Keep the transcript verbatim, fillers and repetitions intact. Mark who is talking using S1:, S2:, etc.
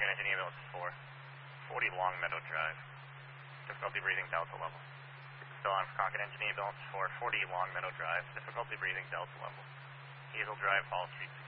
S1: Engine ambulance four, forty Long Meadow Drive. Difficulty breathing, delta level. Still on for Concord Engine ambulance four, forty Long Meadow Drive. Difficulty breathing, delta level. Hazel Drive, Hall Street.